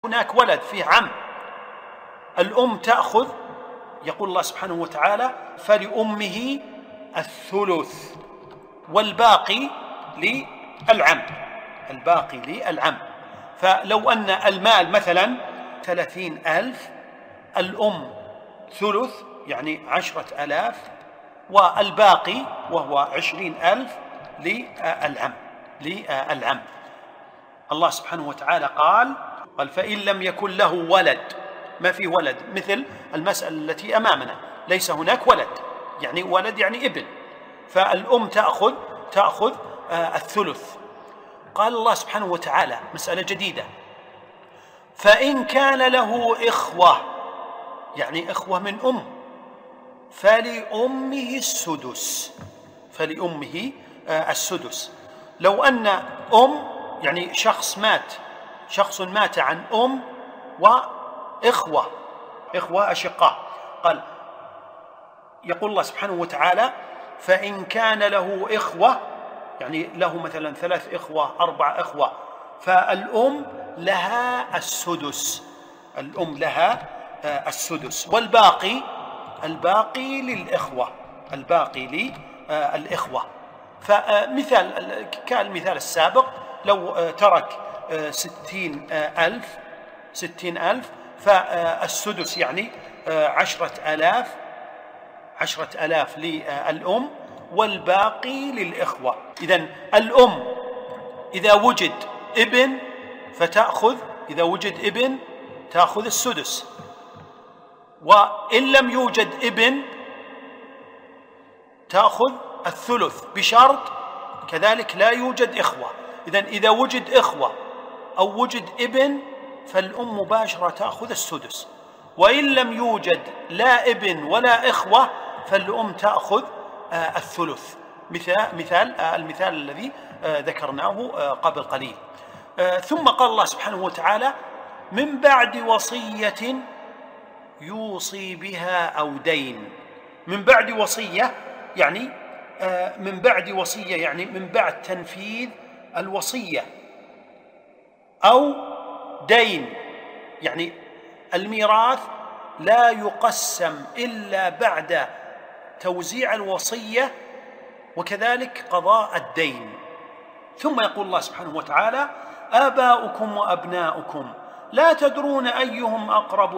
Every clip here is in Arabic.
هناك ولد فيه عم، الأم تأخذ، يقول الله سبحانه وتعالى فلأمه الثلث والباقي للعم، الباقي للعم. فلو أن المال مثلا 30,000، الأم ثلث يعني 10,000، والباقي وهو 20,000 للعم. الله سبحانه وتعالى قال فإن لم يكن له ولد، ما في ولد، مثل المسألة التي أمامنا ليس هناك ولد، يعني ولد يعني ابن، فالأم تأخذ الثلث. قال الله سبحانه وتعالى مسألة جديدة: فإن كان له إخوة، يعني إخوة من أم، فلأمه السدس. لو أن يعني شخص مات عن أم وإخوة أشقاء، قال يقول الله سبحانه وتعالى فإن كان له إخوة، يعني له مثلا 3 إخوة 4 إخوة، فالأم لها السدس، والباقي للإخوة. فمثال كالمثال السابق، لو ترك 60,000 فالسدس يعني 10,000 للأم والباقي للإخوة. إذن الأم إذا وجد ابن تأخذ السدس، وإن لم يوجد ابن تأخذ الثلث، بشرط كذلك لا يوجد إخوة. إذن إذا وجد إخوة أو وجد ابن فالأم مباشرة تأخذ السدس، وإن لم يوجد لا ابن ولا إخوة فالأم تأخذ الثلث، المثال الذي ذكرناه قبل قليل. ثم قال الله سبحانه وتعالى من بعد وصية يوصي بها أو دين. من بعد وصية يعني من بعد تنفيذ الوصية، أو دين، يعني الميراث لا يقسم إلا بعد توزيع الوصية وكذلك قضاء الدين. ثم يقول الله سبحانه وتعالى آباؤكم وأبناؤكم لا تدرون أيهم أقرب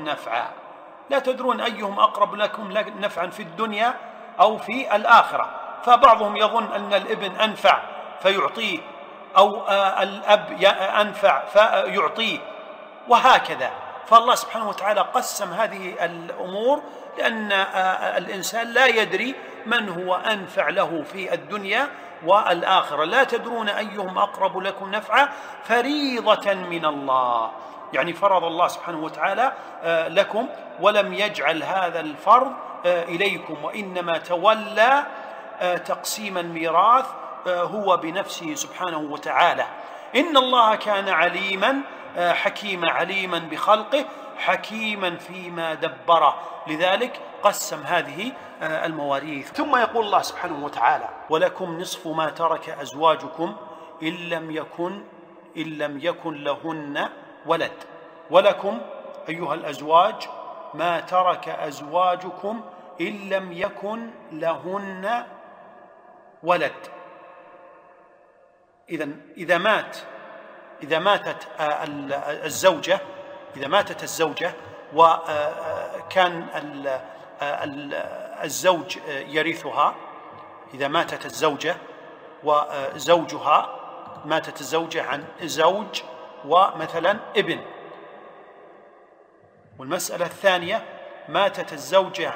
لكم نفعا في الدنيا أو في الآخرة. فبعضهم يظن أن الابن أنفع فيعطيه، أو الأب أنفع فيعطيه، وهكذا. فالله سبحانه وتعالى قسم هذه الأمور لأن الإنسان لا يدري من هو أنفع له في الدنيا والآخرة. لا تدرون أيهم أقرب لكم نفعا فريضة من الله، يعني فرض الله سبحانه وتعالى لكم، ولم يجعل هذا الفرض إليكم، وإنما تولى تقسيم الميراث هو بنفسه سبحانه وتعالى. إن الله كان عليما حكيما، عليما بخلقه، حكيما فيما دبره، لذلك قسم هذه المواريث. ثم يقول الله سبحانه وتعالى ولكم نصف ما ترك أزواجكم إن لم يكن لهن ولد. ولكم أيها الأزواج ما ترك أزواجكم إن لم يكن لهن ولد. إذا ماتت الزوجة وكان الزوج يرثها، إذا ماتت الزوجة وزوجها، ماتت الزوجة عن زوج ومثلا ابن. والمسألة الثانية ماتت الزوجة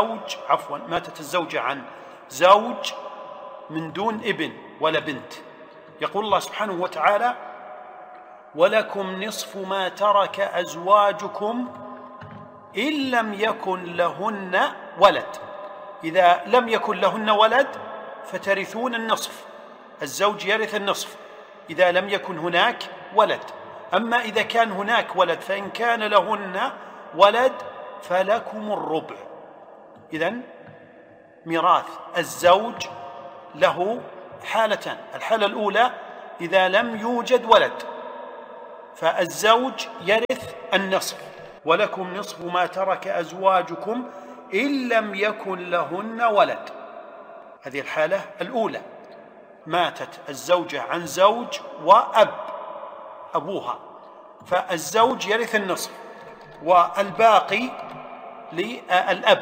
عن زوج من دون ابن ولا بنت. يقول الله سبحانه وتعالى ولكم نصف ما ترك أزواجكم إن لم يكن لهن ولد. إذا لم يكن لهن ولد فترثون النصف، الزوج يرث النصف إذا لم يكن هناك ولد. أما إذا كان هناك ولد فإن كان لهن ولد فلكم الربع. إذن ميراث الزوج له حالتان: الحالة الأولى إذا لم يوجد ولد فالزوج يرث النصف، ولكم نصف ما ترك أزواجكم إن لم يكن لهن ولد. هذه الحالة الأولى، ماتت الزوجة عن زوج وأب، أبوها، فالزوج يرث النصف والباقي للأب.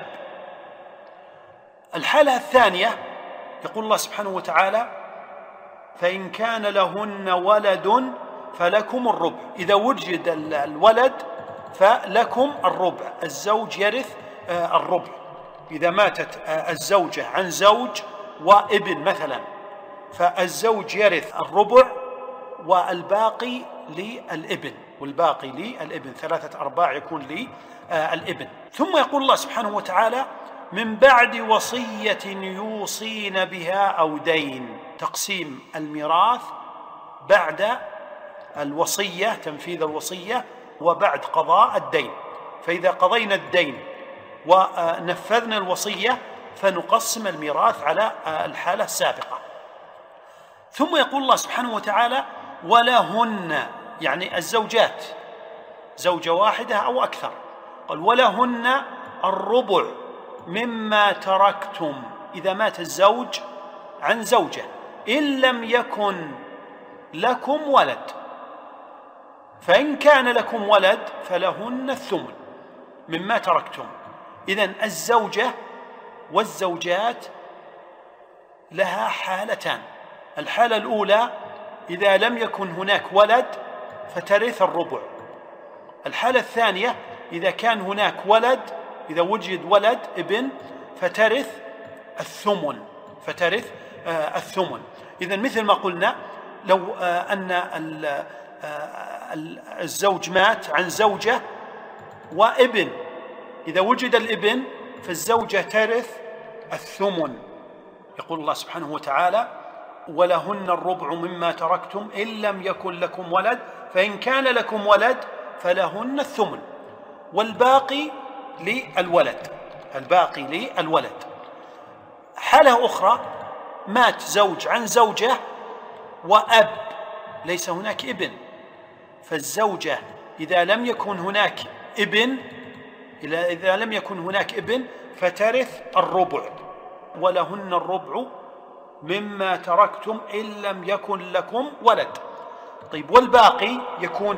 الحالة الثانية يقول الله سبحانه وتعالى: فإن كان لهن ولد فلكم الربع. إذا وجد الولد فلكم الربع، الزوج يرث الربع. إذا ماتت الزوجة عن زوج وابن مثلا، فالزوج يرث الربع والباقي للابن، والباقي للابن 3/4 يكون للابن. ثم يقول الله سبحانه وتعالى: من بعد وصية يوصين بها أو دين. تقسيم الميراث بعد الوصية، تنفيذ الوصية، وبعد قضاء الدين. فإذا قضينا الدين ونفذنا الوصية فنقسم الميراث على الحالة السابقة. ثم يقول الله سبحانه وتعالى: ولهن، يعني الزوجات، زوجة واحدة أو أكثر، قال: ولهن الربع مما تركتم. إذا مات الزوج عن زوجة إن لم يكن لكم ولد، فإن كان لكم ولد فلهن الثمن مما تركتم. إذن الزوجة والزوجات لها حالتان. الحالة الأولى إذا لم يكن هناك ولد فترث الربع. الحالة الثانية إذا كان هناك ولد، إذا وجد ولد ابن، فترث الثمن، فترث الثمن. إذن مثل ما قلنا، لو أن الزوج مات عن زوجة وابن، إذا وجد الابن فالزوجة ترث الثمن. يقول الله سبحانه وتعالى: ولهن الربع مما تركتم إن لم يكن لكم ولد، فإن كان لكم ولد فلهن الثمن والباقي للولد، الباقي للولد. حالة أخرى، مات زوج عن زوجة وأب، ليس هناك ابن، فالزوجة إذا لم يكن هناك ابن فترث الربع، ولهن الربع مما تركتم إن لم يكن لكم ولد. طيب، والباقي يكون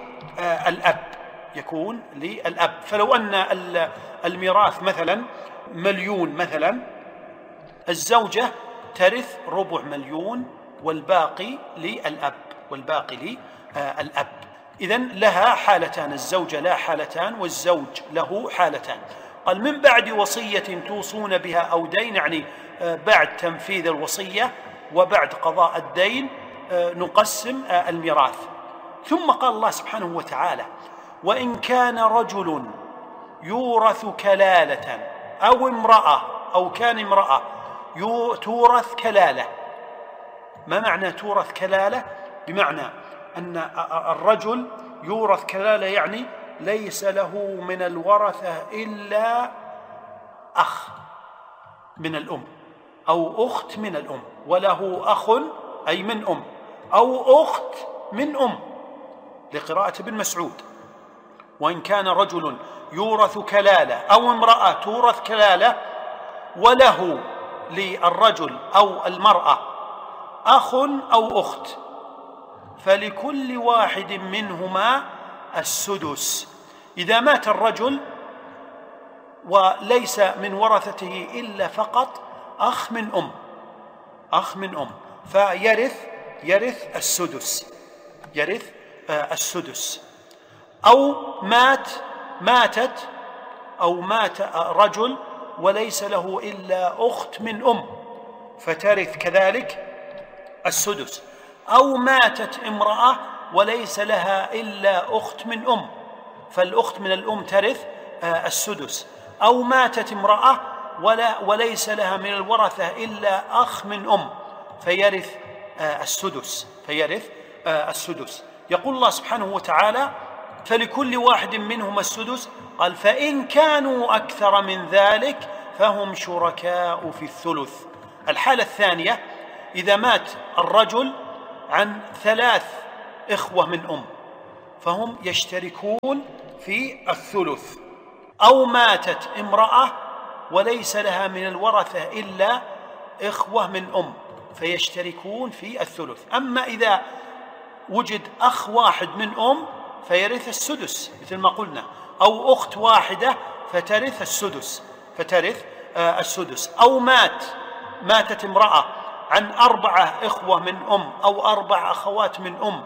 للأب. فلو أن الميراث مثلا 1,000,000 مثلا، الزوجة ترث 250,000 والباقي للأب، إذن لها حالتان، الزوجة لها حالتان والزوج له حالتان. قال: من بعد وصية توصون بها أو دين، يعني بعد تنفيذ الوصية وبعد قضاء الدين نقسم الميراث. ثم قال الله سبحانه وتعالى: وإن كان رجل يورث كلالة أو امرأة، أو كان امرأة تورث كلالة. ما معنى تورث كلالة؟ بمعنى أن الرجل يورث كلالة، يعني ليس له من الورثة إلا أخ من الأم أو أخت من الأم، وله أخ أي من أم أو أخت من أم، لقراءة ابن مسعود. وإن كان رجل يورث كلالة أو امرأة تورث كلالة وله للرجل أو المرأة أخ أو أخت، فلكل واحد منهما السدس. إذا مات الرجل وليس من ورثته إلا فقط أخ من أم، فيرث السدس. أو مات رجل وليس له إلا أخت من أم، فترث كذلك السدس. أو ماتت امرأة وليس لها إلا أخت من أم، فالأخت من الأم ترث السدس. أو ماتت امرأة وليس لها من الورثة إلا أخ من أم، فيرث السدس. يقول الله سبحانه وتعالى: فلكل واحد منهما السدس. قال: فإن كانوا أكثر من ذلك فهم شركاء في الثلث. الحالة الثانية، إذا مات الرجل عن 3 إخوة من أم، فهم يشتركون في الثلث. أو ماتت امرأة وليس لها من الورثة إلا إخوة من أم فيشتركون في الثلث. أما إذا وجد أخ واحد من أم فيرث السدس مثل ما قلنا، أو أخت واحدة فترث السدس. أو ماتت امرأة عن 4 إخوة من أم أو 4 أخوات من أم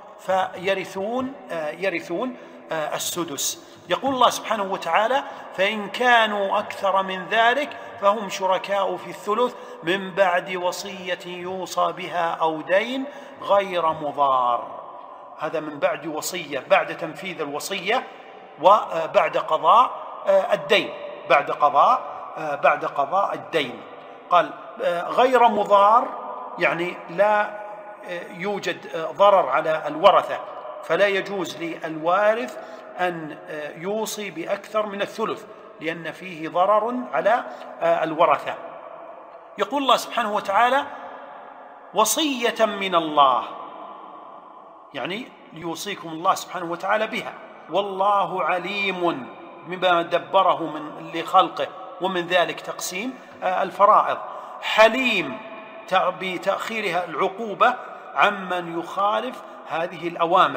فيرثون السدس. يقول الله سبحانه وتعالى: فإن كانوا أكثر من ذلك فهم شركاء في الثلث من بعد وصية يوصى بها أو دين غير مضار. هذا من بعد وصية، بعد تنفيذ الوصية وبعد قضاء الدين، بعد قضاء الدين. قال غير مضار، يعني لا يوجد ضرر على الورثة، فلا يجوز للوارث أن يوصي بأكثر من الثلث لأن فيه ضرر على الورثة. يقول الله سبحانه وتعالى: وصية من الله، يعني ليوصيكم الله سبحانه وتعالى بها، والله عليم بما دبره لخلقه، ومن ذلك تقسيم الفرائض. حليم بتأخيرها العقوبة عمن يخالف هذه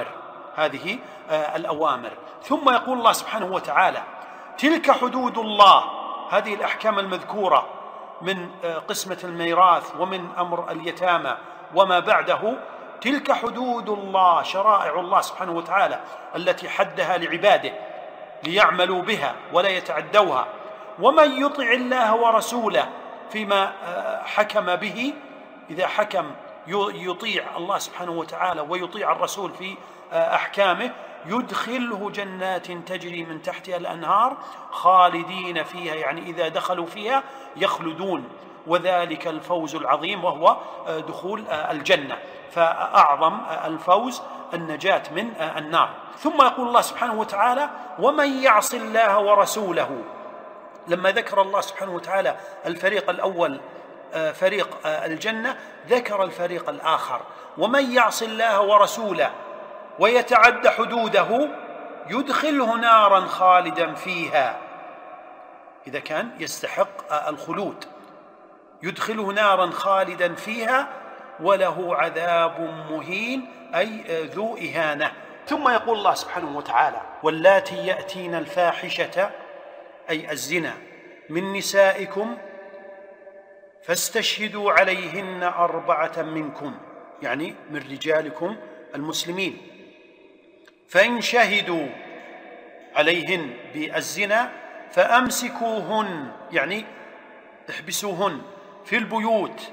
الأوامر. ثم يقول الله سبحانه وتعالى: تلك حدود الله. هذه الأحكام المذكورة من قسمة الميراث ومن أمر اليتامى وما بعده، تلك حدود الله، شرائع الله سبحانه وتعالى التي حدها لعباده ليعملوا بها ولا يتعدوها. ومن يطع الله ورسوله فيما حكم به، إذا حكم يطيع الله سبحانه وتعالى ويطيع الرسول في أحكامه، يدخله جنات تجري من تحتها الأنهار خالدين فيها، يعني إذا دخلوا فيها يخلدون، وذلك الفوز العظيم وهو دخول الجنة. فأعظم الفوز النجاة من النار. ثم يقول الله سبحانه وتعالى: ومن يعص الله ورسوله. لما ذكر الله سبحانه وتعالى الفريق الأول فريق الجنة، ذكر الفريق الآخر: ومن يعص الله ورسوله ويتعد حدوده يدخله نارا خالدا فيها، إذا كان يستحق الخلود، يدخله نارا خالدا فيها وله عذاب مهين، أي ذو إهانة. ثم يقول الله سبحانه وتعالى: واللاتي يأتين الفاحشة، أي الزنا، من نسائكم فاستشهدوا عليهن 4 منكم، يعني من رجالكم المسلمين، فإن شهدوا عليهن بالزنا فأمسكوهن، يعني احبسوهن في البيوت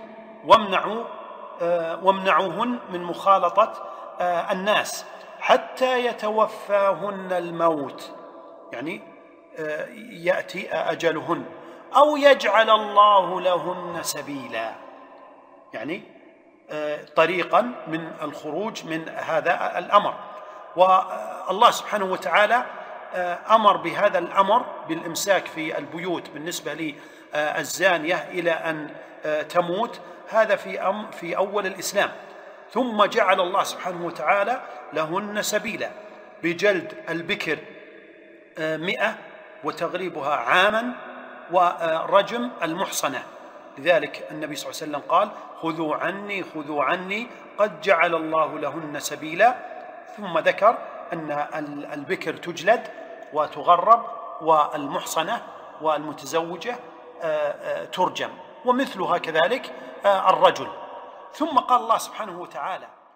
وامنعوهن من مخالطة الناس حتى يتوفاهن الموت، يعني يأتي أجلهن، أو يجعل الله لهن سبيلا، يعني طريقا من الخروج من هذا الأمر. والله سبحانه وتعالى أمر بهذا الأمر بالإمساك في البيوت بالنسبة للزانية إلى أن تموت، هذا في أول الإسلام. ثم جعل الله سبحانه وتعالى لهن سبيلا بجلد البكر 100 وتغريبها عاما، ورجم المحصنة. لذلك النبي صلى الله عليه وسلم قال: خذوا عني قد جعل الله لهن سبيلا. ثم ذكر أن البكر تجلد وتغرب، والمحصنة والمتزوجة ترجم، ومثلها كذلك الرجل. ثم قال الله سبحانه وتعالى: